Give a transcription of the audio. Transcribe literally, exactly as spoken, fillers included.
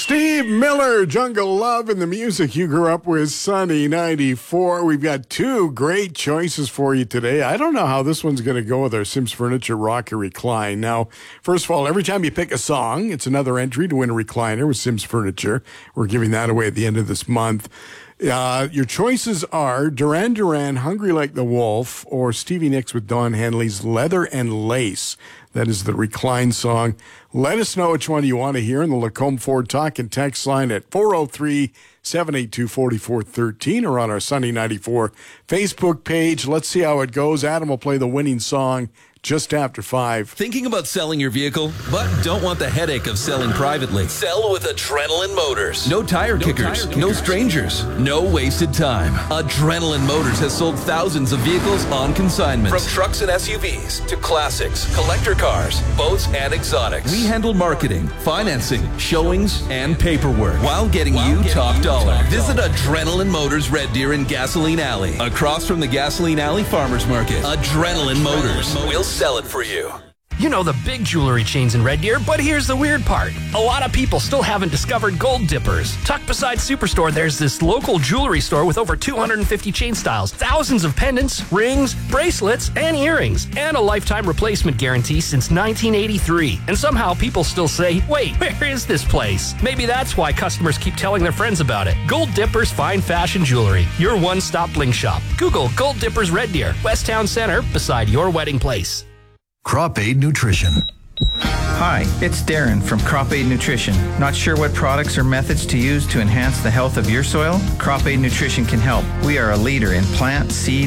Steve Miller, Jungle Love, and the music you grew up with, Sunny ninety-four. We've got two great choices for you today. I don't know how this one's going to go with our Sims Furniture Rock and Recline. Now, first of all, every time you pick a song, it's another entry to win a recliner with Sims Furniture. We're giving that away at the end of this month. Uh, your choices are Duran Duran, Hungry Like the Wolf, or Stevie Nicks with Don Henley's Leather and Lace. That is the Recline song. Let us know which one you want to hear in the Lacombe Ford Talk and Text line at four oh three, seven eight two, four four one three or on our Sunny ninety-four Facebook page. Let's see how it goes. Adam will play the winning song just after five. Thinking about selling your vehicle, but don't want the headache of selling privately? Sell with Adrenaline Motors. No tire, no kickers, tire kickers, no strangers, no wasted time. Adrenaline Motors has sold thousands of vehicles on consignment. From trucks and S U Vs to classics, collector cars, boats, and exotics. We handle marketing, financing, showings, and paperwork while getting while you getting top you dollar. Top Visit dollar. Adrenaline Motors Red Deer in Gasoline Alley, across from the Gasoline Alley Farmers Market. Adrenaline, Adrenaline Motors. Motors. We'll sell it for you. You know the big jewelry chains in Red Deer, but here's the weird part. A lot of people still haven't discovered Gold Dippers. Tucked beside Superstore, there's this local jewelry store with over two hundred fifty chain styles, thousands of pendants, rings, bracelets, and earrings, and a lifetime replacement guarantee since nineteen eighty-three. And somehow people still say, wait, where is this place? Maybe that's why customers keep telling their friends about it. Gold Dippers Fine Fashion Jewelry, your one-stop bling shop. Google Gold Dippers Red Deer, West Town Center, beside your wedding place. Crop Aid Nutrition. Hi, it's Darren from Crop Aid Nutrition. Not sure what products or methods to use to enhance the health of your soil? Crop Aid Nutrition can help. We are a leader in plant, seed,